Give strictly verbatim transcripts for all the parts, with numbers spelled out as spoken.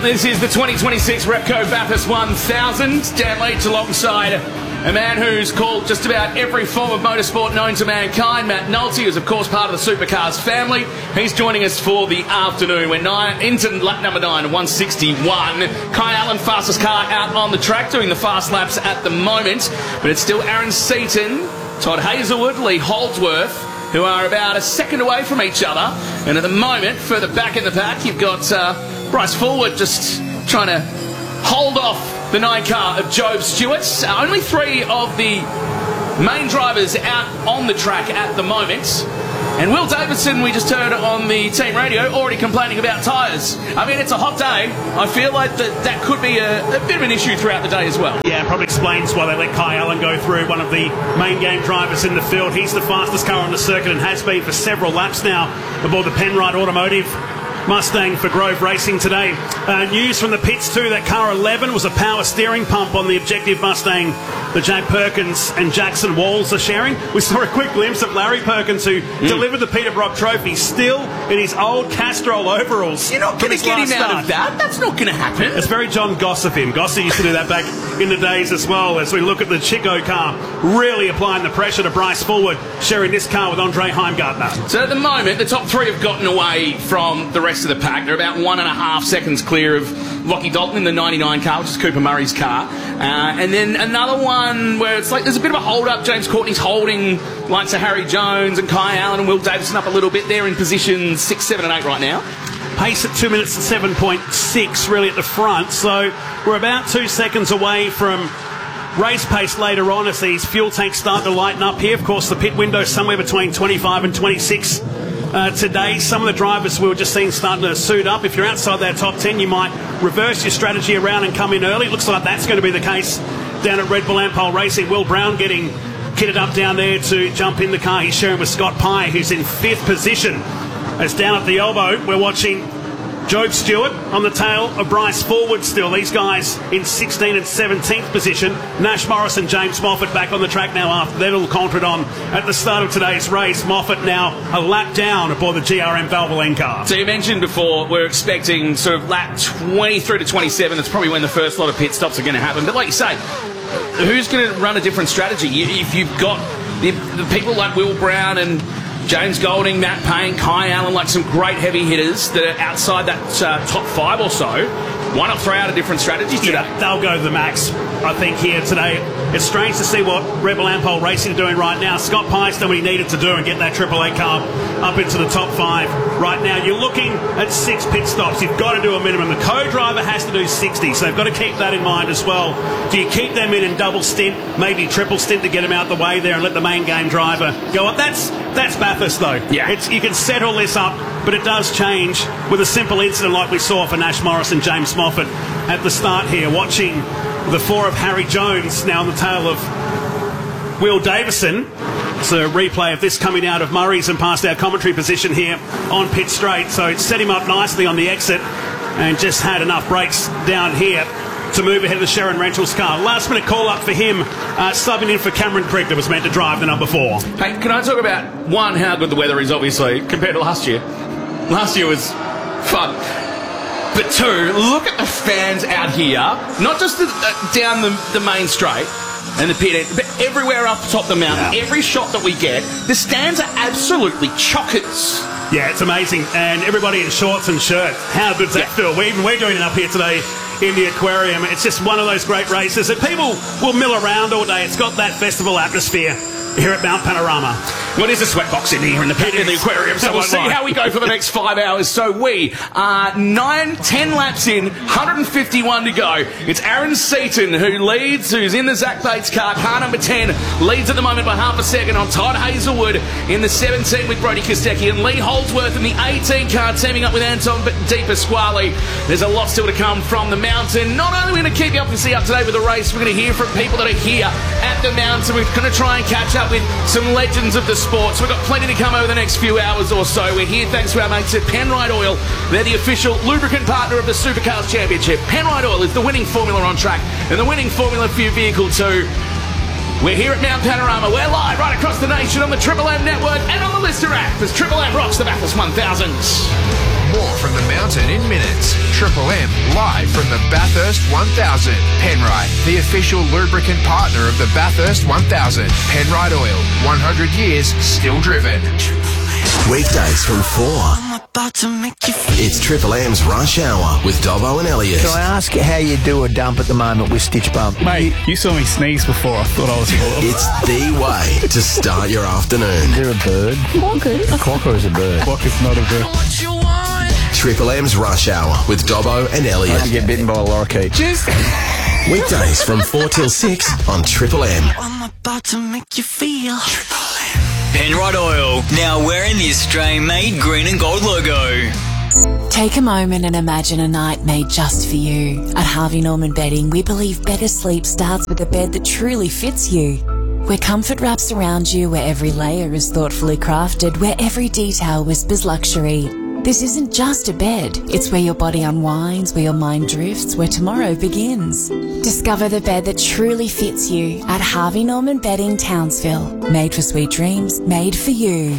This is the twenty twenty-six Repco Bathurst one thousand. Dan Leach alongside a man who's called just about every form of motorsport known to mankind, Matt Nolte, who's of course part of the Supercars family. He's joining us for the afternoon. We're nine, into lap number nine, one sixty-one. Kai Allen, fastest car out on the track, doing the fast laps at the moment. But it's still Aaron Seaton, Todd Hazelwood, Lee Holdsworth, who are about a second away from each other. And at the moment, further back in the pack, you've got uh, Bryce Fullwood just trying to hold off the nine car of Job Stewart. Uh, only three of the main drivers out on the track at the moment. And Will Davidson, we just heard on the team radio, already complaining about tyres. I mean, it's a hot day. I feel like that, that could be a, a bit of an issue throughout the day as well. Yeah, it probably explains why they let Kai Allen go through, one of the main game drivers in the field. He's the fastest car on the circuit and has been for several laps now aboard the Penrite Automotive Mustang for Grove Racing today. Uh, news from the pits too that car eleven was a power steering pump on the Objective Mustang that Jack Perkins and Jackson Walls are sharing. We saw a quick glimpse of Larry Perkins, who mm. delivered the Peter Brock Trophy still in his old Castrol overalls. You're not going to get him out start. of that. That's not going to happen. It's very John Goss of him. Goss used to do that back in the days as well. As we look at the Chico car really applying the pressure to Bryce Fullwood, sharing this car with Andre Heimgartner. So at the moment, the top three have gotten away from the rest of the pack. They're about one and a half seconds clear of Lockie Dalton in the ninety-nine car, which is Cooper Murray's car. Uh, and then another one where it's like there's a bit of a hold-up. James Courtney's holding likes of Harry Jones and Kai Allen and Will Davidson up a little bit. They're in positions six, seven and eight right now. Pace at two minutes and seven point six really at the front. So we're about two seconds away from race pace later on as these fuel tanks start to lighten up here. Of course, the pit window somewhere between twenty-five and twenty-six uh, today. Some of the drivers we were just seeing starting to suit up. If you're outside that top ten, you might reverse your strategy around and come in early. It looks like that's going to be the case down at Red Bull Ampol Racing. Will Brown getting kitted up down there to jump in the car. He's sharing with Scott Pye, who's in fifth position. As down at the elbow, we're watching Job Stewart on the tail of Bryce Fullwood still. These guys in sixteenth and seventeenth position. Nash Morris and James Moffat back on the track now after their little contretemps at the start of today's race. Moffat now a lap down aboard the G R M Valvoline car. So you mentioned before we're expecting sort of lap twenty-three to twenty-seven. That's probably when the first lot of pit stops are going to happen. But like you say, who's going to run a different strategy? If you've got the, the people like Will Brown and James Golding, Matt Payne, Kai Allen, like some great heavy hitters that are outside that uh, top five or so, why not throw out a different strategy today? Yeah, they'll go to the max, I think, here today. It's strange to see what Red Bull Ampol Racing are doing right now. Scott Pye's done what he needed to do and get that Triple A car up into the top five. Right now, you're looking at six pit stops. You've got to do a minimum. The co-driver has to do sixty, so they've got to keep that in mind as well. Do you keep them in in double stint, maybe triple stint to get them out the way there and let the main game driver go up? That's that's Bathurst, though. Yeah. It's, you can set all this up, but it does change with a simple incident like we saw for Nash Morris and James Moffat at the start here, watching the four of Harry Jones now on the tail of Will Davison. It's a replay of this coming out of Murray's and past our commentary position here on pit straight. So it set him up nicely on the exit and just had enough brakes down here to move ahead of the Sharon Rentals car. Last minute call up for him, uh, subbing in for Cameron Crick that was meant to drive the number four. Hey, can I talk about, one, how good the weather is, obviously, compared to last year? Last year was fun. But two, look at the fans out here, not just the, uh, down the, the main straight and the pit end, but everywhere up top the mountain. Yeah. Every shot that we get, the stands are absolutely chockers. Yeah, it's amazing. And everybody in shorts and shirts. How good's that yeah. feel? We, even we're doing it up here today in the aquarium. It's just one of those great races that people will mill around all day. It's got that festival atmosphere here at Mount Panorama. Well, there's a sweatbox in here in the, in the aquarium, so we'll see how we go for the next five hours. So we are nine, ten laps in, one hundred fifty-one to go. It's Aaron Seaton who leads, who's in the Zach Bates car. Car number ten leads at the moment by half a second on Todd Hazelwood in the seventeen with Brody Kostecki, and Lee Holdsworth in the eighteen car teaming up with Anton Di Pasquale. There's a lot still to come from the mountain. Not only are we going to keep you up to see up to date with the race, we're going to hear from people that are here at the mountain. We're going to try and catch up with some legends of the sport. So we've got plenty to come over the next few hours or so. We're here thanks to our mates at Penrite Oil. They're the official lubricant partner of the Supercars Championship. Penrite Oil is the winning formula on track and the winning formula for your vehicle too. We're here at Mount Panorama. We're live right across the nation on the Triple M network and on the Lister app as Triple M rocks the Bathurst one thousand. More from the mountain in minutes. Triple M live from the Bathurst one thousand. Penrite, the official lubricant partner of the Bathurst one thousand. Penrite Oil, one hundred years still driven. Weekdays from four. I'm about to make you feel. It's Triple M's Rush Hour with Dobbo and Elliot. Can I ask you how you do a dump at the moment with Stitch Bump? Mate, you saw me sneeze before. I thought I was full of. It's the way to start your afternoon. Is there a bird? Quokka. A quokka is a bird. Quokka's not a bird. What you want? Triple M's Rush Hour with Dobbo and Elliot. You get bitten by a lorikeet. Just. Weekdays from four till six on Triple M. I'm about to make you feel. Triple M. Penrite Oil, now wearing the Australian-made green and gold logo. Take a moment and imagine a night made just for you. At Harvey Norman Bedding, we believe better sleep starts with a bed that truly fits you. Where comfort wraps around you, where every layer is thoughtfully crafted, where every detail whispers luxury. This isn't just a bed, it's where your body unwinds, where your mind drifts, where tomorrow begins. Discover the bed that truly fits you at Harvey Norman Bedding, Townsville. Made for sweet dreams, made for you.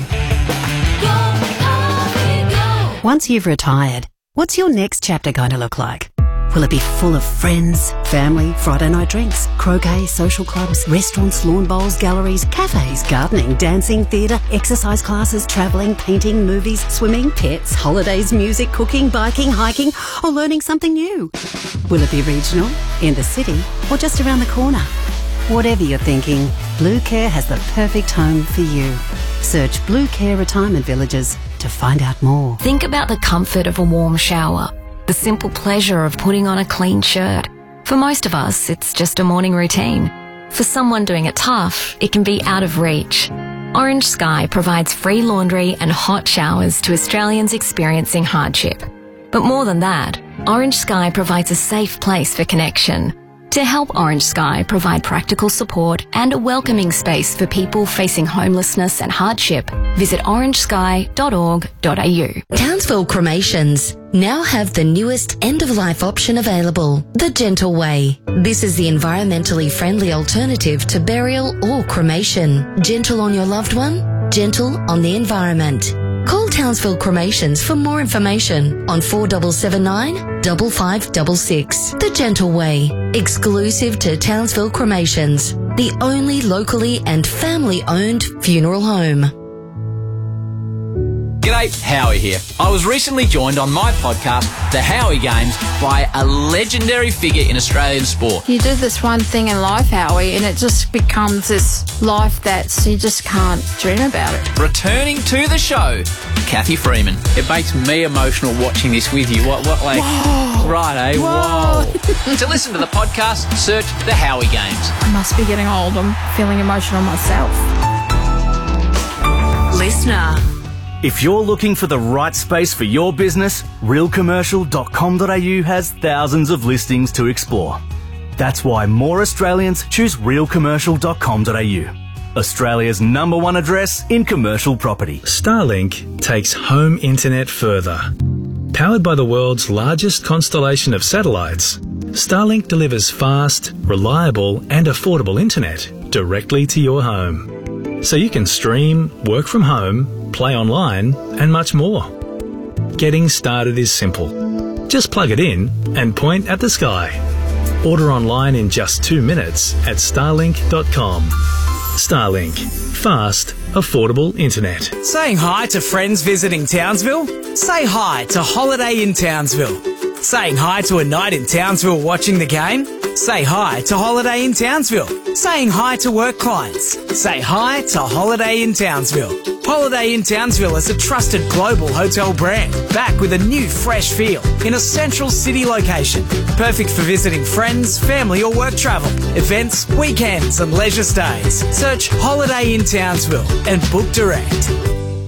Once you've retired, what's your next chapter going to look like? Will it be full of friends, family, Friday night drinks, croquet, social clubs, restaurants, lawn bowls, galleries, cafes, gardening, dancing, theatre, exercise classes, travelling, painting, movies, swimming, pets, holidays, music, cooking, biking, hiking, or learning something new? Will it be regional, in the city, or just around the corner? Whatever you're thinking, Blue Care has the perfect home for you. Search Blue Care Retirement Villages to find out more. Think about the comfort of a warm shower. The simple pleasure of putting on a clean shirt. For most of us, it's just a morning routine. For someone doing it tough, it can be out of reach. Orange Sky provides free laundry and hot showers to Australians experiencing hardship. But more than that, Orange Sky provides a safe place for connection. To help Orange Sky provide practical support and a welcoming space for people facing homelessness and hardship, visit orange sky dot org dot a u. Townsville Cremations now have the newest end-of-life option available, the Gentle Way. This is the environmentally friendly alternative to burial or cremation. Gentle on your loved one, gentle on the environment. Call Townsville Cremations for more information on four seven seven nine, five five six six. The Gentle Way, exclusive to Townsville Cremations, the only locally and family-owned funeral home. G'day, Howie here. I was recently joined on my podcast, The Howie Games, by a legendary figure in Australian sport. You do this one thing in life, Howie, and it just becomes this life that you just can't dream about it. Returning to the show, Kathy Freeman. It makes me emotional watching this with you. What, what, like, whoa. Right, eh? Whoa. Whoa. To listen to the podcast, search The Howie Games. I must be getting old. I'm feeling emotional myself. Listener. If you're looking for the right space for your business, real commercial dot com dot a u has thousands of listings to explore. That's why more Australians choose real commercial dot com dot a u, Australia's number one address in commercial property. Starlink takes home internet further. Powered by the world's largest constellation of satellites, Starlink delivers fast, reliable and affordable internet directly to your home. So you can stream, work from home, play online, and much more. Getting started is simple. Just plug it in and point at the sky. Order online in just two minutes at starlink dot com. Starlink. Fast, affordable internet. Saying hi to friends visiting Townsville? Say hi to Holiday in Townsville. Saying hi to a night in Townsville watching the game? Say hi to Holiday in Townsville. Saying hi to work clients? Say hi to Holiday in Townsville. Holiday in Townsville is a trusted global hotel brand, back with a new fresh feel in a central city location. Perfect for visiting friends, family or work travel, events, weekends and leisure stays. Search Holiday in Townsville and book direct.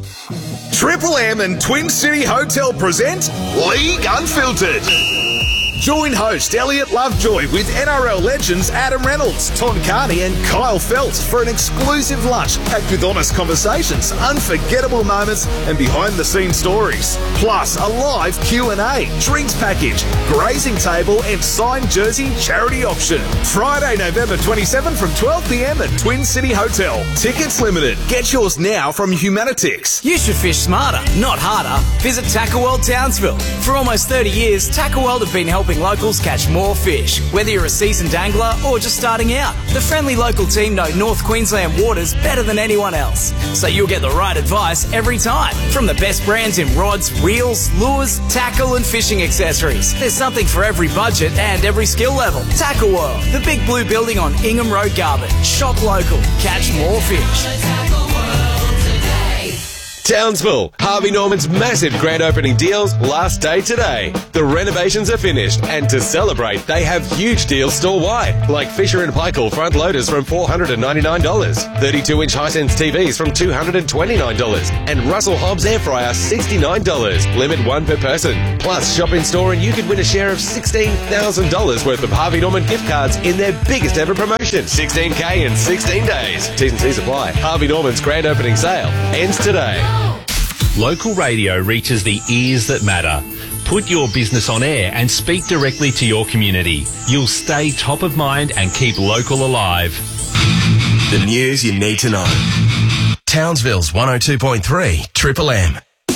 Triple M and Twin City Hotel present League Unfiltered. Join host Elliot Lovejoy with N R L legends Adam Reynolds, Tom Carney and Kyle Feldt for an exclusive lunch packed with honest conversations, unforgettable moments and behind-the-scenes stories. Plus, a live Q and A, drinks package, grazing table and signed jersey charity auction. Friday, November twenty-seventh from twelve p m at Twin City Hotel. Tickets limited. Get yours now from Humanitix. You should fish smarter, not harder. Visit Tackle World Townsville. For almost thirty years, Tackle World have been helping locals catch more fish. Whether you're a seasoned angler or just starting out, the friendly local team know North Queensland waters better than anyone else. So you'll get the right advice every time. From the best brands in rods, reels, lures, tackle and fishing accessories. There's something for every budget and every skill level. Tackle World, the big blue building on Ingham Road, Garbutt. Shop local, catch more fish. Townsville, Harvey Norman's massive grand opening deals last day today. The renovations are finished and to celebrate they have huge deals store-wide like Fisher and Paykel front loaders from four hundred ninety-nine dollars, thirty-two inch Hisense T Vs from two hundred twenty-nine dollars and Russell Hobbs air fryer sixty-nine dollars, limit one per person. Plus shop in store and you could win a share of sixteen thousand dollars worth of Harvey Norman gift cards in their biggest ever promotion. sixteen K in sixteen days. T's and C's apply. Harvey Norman's grand opening sale ends today. Local radio reaches the ears that matter. Put your business on air and speak directly to your community. You'll stay top of mind and keep local alive. The news you need to know. Townsville's one oh two point three Triple M.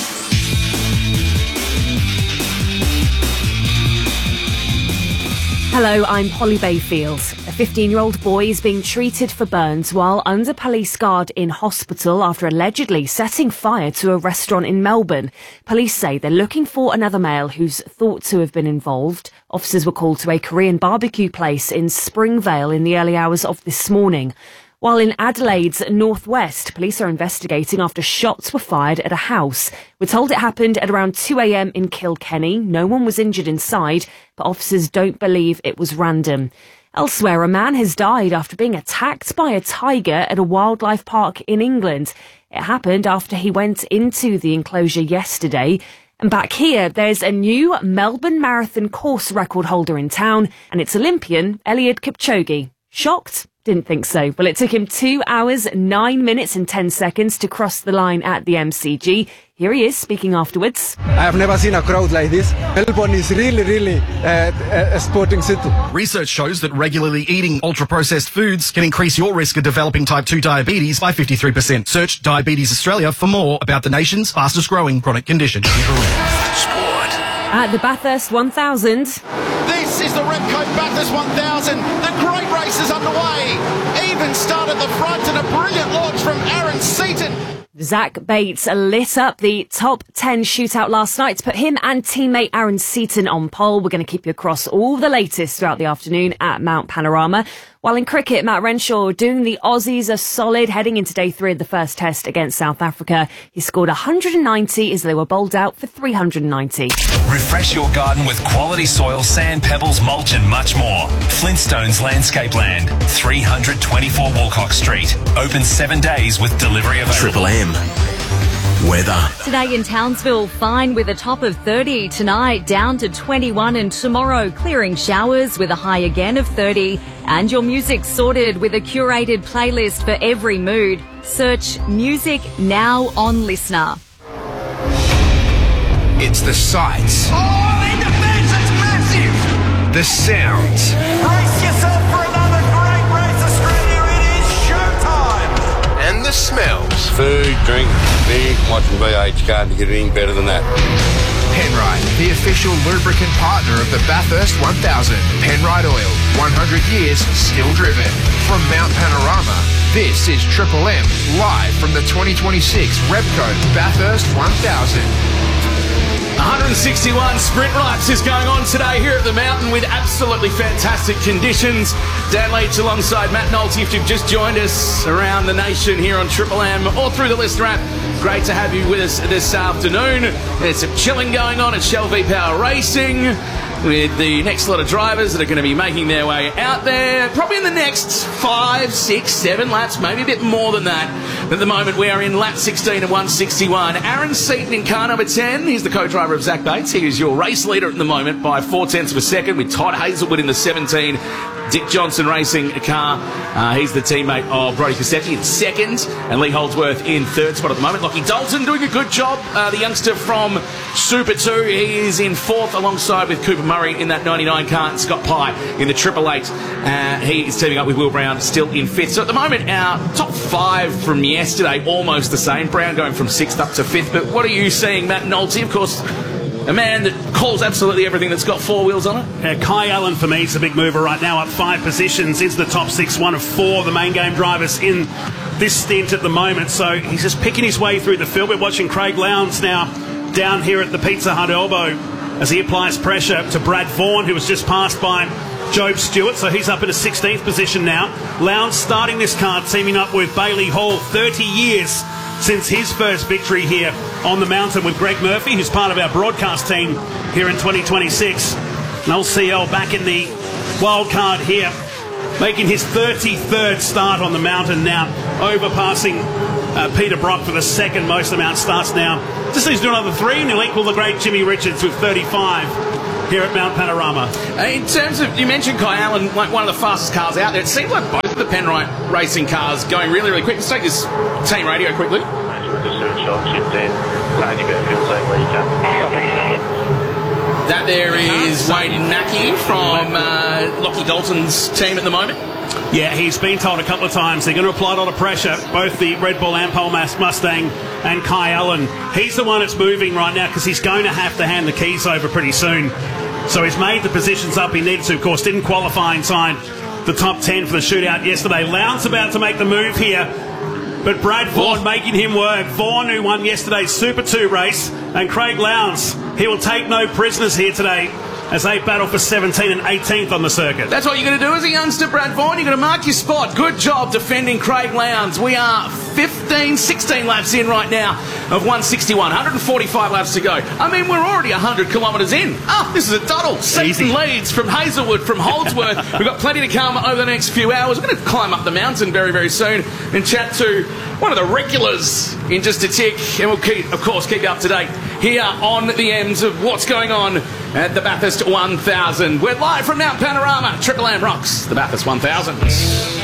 Hello, I'm Polly Bayfield. A fifteen-year-old boy is being treated for burns while under police guard in hospital after allegedly setting fire to a restaurant in Melbourne. Police say they're looking for another male who's thought to have been involved. Officers were called to a Korean barbecue place in Springvale in the early hours of this morning. While in Adelaide's northwest, police are investigating after shots were fired at a house. We're told it happened at around two a m in Kilkenny. No one was injured inside, but officers don't believe it was random. Elsewhere, a man has died after being attacked by a tiger at a wildlife park in England. It happened after he went into the enclosure yesterday. And back here, there's a new Melbourne Marathon course record holder in town, and it's Olympian Eliud Kipchoge. Shocked? Didn't think so. Well, it took him two hours, nine minutes and ten seconds to cross the line at the M C G. Here he is speaking afterwards. I have never seen a crowd like this. Melbourne is really, really uh, a sporting city. Research shows that regularly eating ultra-processed foods can increase your risk of developing type two diabetes by fifty-three percent. Search Diabetes Australia for more about the nation's fastest growing chronic condition. Sport. At the Bathurst one thousand. This is the Repco Bathurst one thousand. The great race is underway. Even start at the front and a brilliant launch from Aaron Seaton. Zach Bates lit up the top ten shootout last night to put him and teammate Aaron Seaton on pole. We're going to keep you across all the latest throughout the afternoon at Mount Panorama. While in cricket, Matt Renshaw doing the Aussies a solid heading into day three of the first test against South Africa. He scored one hundred ninety as they were bowled out for three hundred ninety. Refresh your garden with quality soil, sand, pebbles, mulch and much more. Flintstones Landscape Land, three twenty-four Walcock Street. Open seven days with delivery available. Triple M. Weather. Today in Townsville, fine with a top of thirty. Tonight, down to twenty-one. And tomorrow, clearing showers with a high again of thirty. And your music sorted with a curated playlist for every mood. Search Music Now on Listener. It's the sights. Oh, in defense, it's massive. The sounds. Brace yourself for another great race, Australia. It is showtime. And the smells. Food, drink, beer, watching V H. Can't get anything better than that. Penrite, the official lubricant partner of the Bathurst one thousand. Penrite Oil, one hundred years still driven. From Mount Panorama, this is Triple M, live from the twenty twenty-six Repco Bathurst one thousand. one hundred sixty-one sprint laps is going on today here at the mountain with absolutely fantastic conditions. Dan Leach alongside Matt Nolte, if you've just joined us around the nation here on Triple M or through the Listener app, great to have you with us this afternoon. There's some chilling going on at Shell V-Power Racing. with the next lot of drivers that are going to be making their way out there, probably in the next five, six, seven laps, maybe a bit more than that. At the moment, we are in lap sixteen of one sixty-one. Aaron Seaton in car number ten. He's the co-driver of Zach Bates. He is your race leader at the moment by four tenths of a second, with Todd Hazelwood in the seventeen. Dick Johnson racing a car. Uh, he's the teammate of Brodie Kostecki in second, and Lee Holdsworth in third spot at the moment. Lockie Dalton doing a good job. Uh, the youngster from Super two, he is in fourth alongside with Cooper Murray in that ninety-nine car, and Scott Pye in the triple eight. Uh, he is teaming up with Will Brown, still in fifth. So at the moment, our top five from yesterday almost the same. Brown going from sixth up to fifth. But what are you seeing, Matt Nolte? Of course, a man that calls absolutely everything that's got four wheels on it. Uh, Kai Allen, for me, is a big mover right now, up five positions into the top six, one of four of the main game drivers in this stint at the moment. So he's just picking his way through the field. We're watching Craig Lowndes now down here at the Pizza Hut elbow as he applies pressure to Brad Vaughan, who was just passed by Job Stewart. So he's up in a sixteenth position now. Lowndes starting this car, teaming up with Bailey Hall, thirty years since his first victory here on the mountain with Greg Murphy, who's part of our broadcast team here in twenty twenty-six. Noel C L back in the wild card here, making his thirty-third start on the mountain now, overpassing uh, Peter Brock for the second most amount of starts now. Just needs to do another three, and he'll equal the great Jimmy Richards with thirty-five here at Mount Panorama. In terms of, you mentioned Kai Allen, like one of the fastest cars out there. It seems like both of the Penrite racing cars going really, really quick. Let's take this team radio quickly. That there is Wade Nacky from uh, Lockie Dalton's team at the moment. Yeah, he's been told a couple of times they're going to apply a lot of pressure, both the Red Bull Ampol Mustang and Kai Allen. He's the one that's moving right now because he's going to have to hand the keys over pretty soon. So he's made the positions up he needed to. Of course, didn't qualify inside the top ten for the shootout yesterday. Lowndes about to make the move here, but Brad Vaughan oh. making him work. Vaughan, who won yesterday's Super two race, and Craig Lowndes, he will take no prisoners here today as they battle for seventeenth and eighteenth on the circuit. That's what you're going to do as a youngster, Brad Vaughan. You're going to mark your spot. Good job defending Craig Lowndes. We are fifteen, sixteen laps in right now of one sixty-one. one hundred forty-five laps to go. I mean, we're already one hundred kilometres in. Oh, this is a doddle. Seaton leads from Hazelwood, from Holdsworth. We've got plenty to come over the next few hours. We're going to climb up the mountain very, very soon and chat to one of the regulars in just a tick. And we'll, keep, of course, keep you up to date here on the ends of what's going on at the Bathurst one thousand. We're live from Mount Panorama. Triple M rocks the Bathurst one thousand.